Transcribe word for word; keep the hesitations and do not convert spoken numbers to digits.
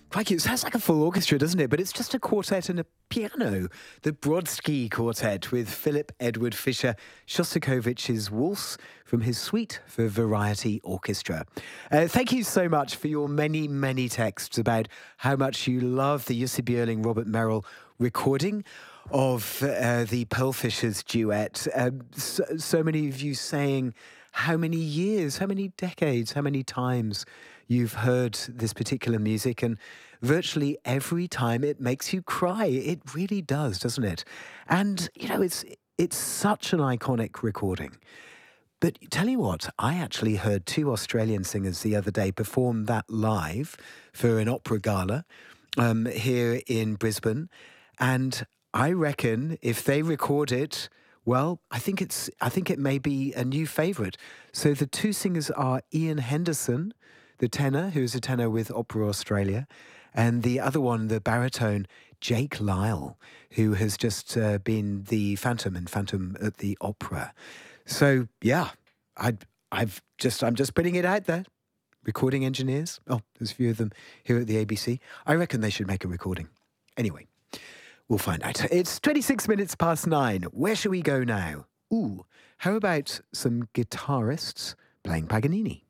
Crikey, it sounds like a full orchestra, doesn't it? But it's just a quartet and a piano. The Brodsky Quartet with Philip Edward Fisher Shostakovich's Waltz from his Suite for Variety Orchestra. Uh, thank you so much for your many, many texts about how much you love the Jussi Björling, Robert Merrill recording of uh, the Pearlfishers duet. Um, so, so many of you saying how many years, how many decades, how many times you've heard this particular music, and virtually every time it makes you cry. It really does, doesn't it? And, you know, it's it's such an iconic recording. But tell you what, I actually heard two Australian singers the other day perform that live for an opera gala um, here in Brisbane. And I reckon if they record it, well, I think it's I think it may be a new favourite. So the two singers are Ian Henderson, the tenor, who's a tenor with Opera Australia, and the other one, the baritone, Jake Lyle, who has just uh, been the Phantom in Phantom at the Opera. So yeah, I I've just I'm just putting it out there. Recording engineers, oh, there's a few of them here at the A B C. I reckon they should make a recording. Anyway. We'll find out. It's twenty-six minutes past nine. Where shall we go now? Ooh, how about some guitarists playing Paganini?